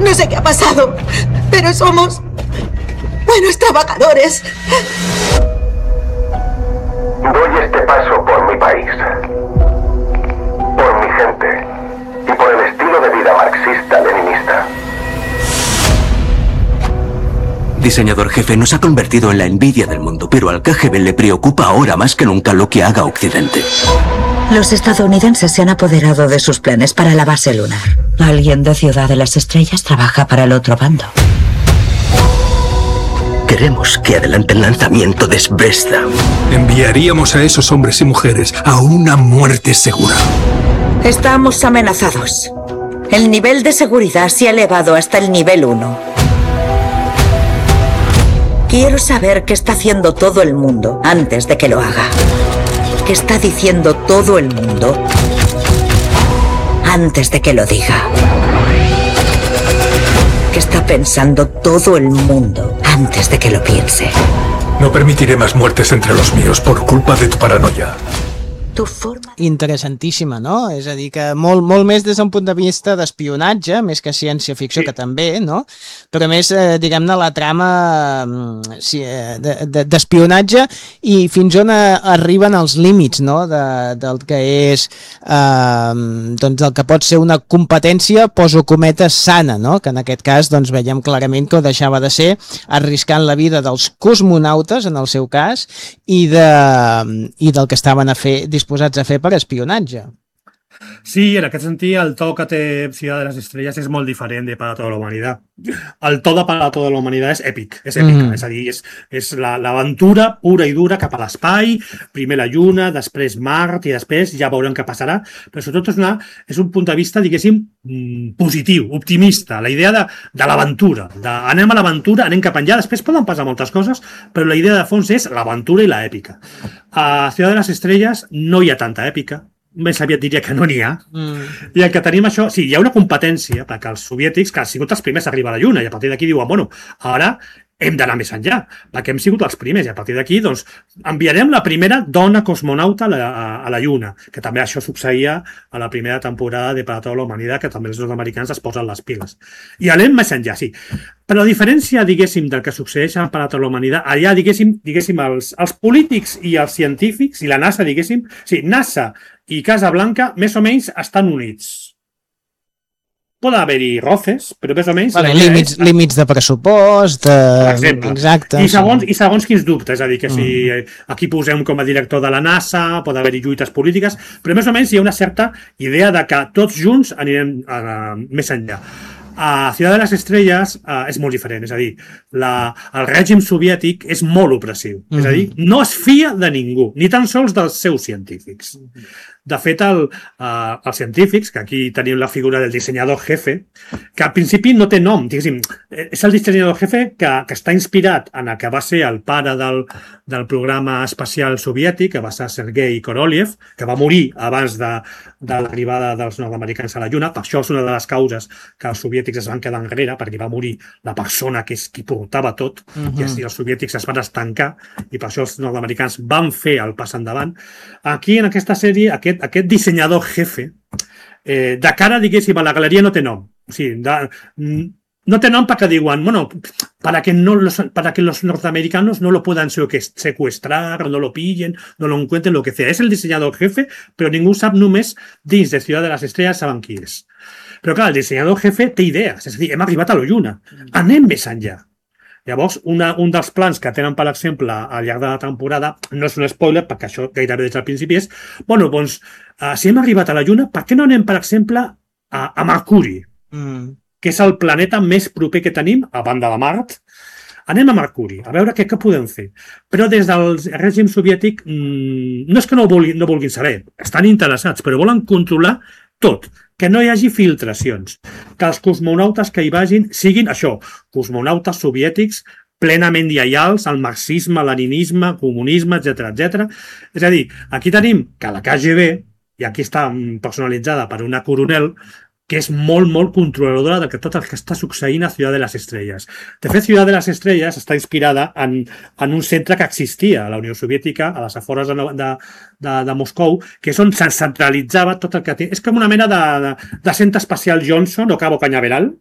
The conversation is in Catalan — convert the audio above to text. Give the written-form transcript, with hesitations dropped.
No sé qué ha pasado, pero somos buenos trabajadores. Doy este paso por mi país, por mi gente y por el estilo de vida marxista-leninista. Diseñador jefe, nos ha convertido en la envidia del mundo, pero al KGB le preocupa ahora más que nunca lo que haga Occidente. Los estadounidenses se han apoderado de sus planes para la base lunar. Alguien de Ciudad de las Estrellas trabaja para el otro bando. Queremos que adelante el lanzamiento de Zvezda. Enviaríamos a esos hombres y mujeres a una muerte segura. Estamos amenazados. El nivel de seguridad se ha elevado hasta el nivel 1. Quiero saber qué está haciendo todo el mundo antes de que lo haga. ¿Qué está diciendo todo el mundo antes de que lo diga? ¿Qué está pensando todo el mundo antes de que lo piense? No permitiré más muertes entre los míos por culpa de tu paranoia. Interessantíssima, no? És a dir, que molt més des d'un punt de vista d'espionatge, més que ciència-ficció, que també, no? Però més, diguem-ne, la trama d'espionatge i fins on arriben els límits, no?, del que és, doncs, el que pot ser una competència, poso cometes, sana, no?, que en aquest cas, doncs, veiem clarament que ho deixava de ser, arriscant la vida dels cosmonautes, en el seu cas, i del que estaven disposats a fer per espionatge. Sí, en aquest sentit, el to que té Ciudad de las Estrellas és molt diferent de Para toda la Humanidad. El to de Para toda la Humanidad és èpic, és èpica, és a dir, és l'aventura pura i dura cap a l'espai, primer la Lluna, després Mart i després ja veurem què passarà, però sobretot és un punt de vista, diguéssim, positiu, optimista, la idea de l'aventura, anem a l'aventura, anem cap enllà, després poden passar moltes coses, però la idea de fons és l'aventura i l'èpica. A Ciudad de las Estrellas no hi ha tanta èpica, més aviat diria que no n'hi ha. I el que tenim això, sí, hi ha una competència perquè els soviètics, que han sigut els primers a arribar a la Lluna i a partir d'aquí diuen, bueno, ara hem d'anar més enllà, perquè hem sigut els primers i a partir d'aquí, doncs, enviarem la primera dona cosmonauta a la Lluna, que també això succeïa a la primera temporada de Para toda la Humanidad, que també els nord-americans es posen les piles. I anem més enllà, sí. Però a diferència, diguéssim, del que succeeix en Para toda la Humanidad, allà, diguéssim, els polítics i els científics i la NASA, diguéssim, sí, NASA i Casa Blanca més o menys estan units. Pot haver-hi roces, però més o menys... Límits de pressupost... Per exemple. Exacte. I segons quins dubtes, és a dir, que si aquí posem com a director de la NASA, pot haver-hi lluites polítiques, però més o menys hi ha una certa idea de que tots junts anirem més enllà. A Ciudad de las Estrellas és molt diferent, és a dir, el règim soviètic és molt opressiu, és a dir, no es fia de ningú, ni tan sols dels seus científics. De fet, els científics, que aquí tenim la figura del dissenyador jefe, que al principi no té nom, diguéssim, és el dissenyador jefe que està inspirat en el que va ser el pare del programa espacial soviètic, que va ser Sergei Korolev, que va morir abans de l'arribada dels nord-americans a la Lluna. Per això és una de les causes que els soviètics es van quedar enrere, perquè va morir la persona que és qui portava tot, i així els soviètics es van estancar, i per això els nord-americans van fer el pas endavant. Aquí, en aquesta sèrie, aquest dissenyador jefe, de cara, diguéssim, a la galeria no té nom. O sigui, no té nom perquè diuen, bueno, para que los norteamericanos no lo puedan secuestrar, no lo pillen, no lo encuentren, lo que sea. És el dissenyador jefe, però ningú sap, només dins de Ciudad de las Estrellas saben qui és. Però clar, el dissenyador jefe té idees, és a dir, hem arribat a la Lluna, anem més enllà. Llavors, un dels plans que tenen, per exemple, al llarg de la temporada, no és un spoiler, perquè això gairebé des del principi és, bueno, doncs, si hem arribat a la Lluna, per què no anem, per exemple, a Mercuri, que és el planeta més proper que tenim, a banda de Mart? Anem a Mercuri, a veure què podem fer. Però des del règim soviètic no és que no vulguin saber, estan interessats, però volen controlar tot, que no hi hagi filtracions, que els cosmonautes que hi vagin siguin això, cosmonautes soviètics plenament lleials al marxisme, leninisme, comunisme, etc. És a dir, aquí tenim que la KGB, i aquí està personalitzada per una coronel, que és molt, molt controladora de tot el que està succeint a Ciudad de las Estrellas. De fet, Ciudad de las Estrellas està inspirada en un centre que existia a la Unió Soviètica, a les afores de Moscou, que és on se centralitzava tot el que té. És com una mena de centre espacial Johnson o Cabo Cañaveral,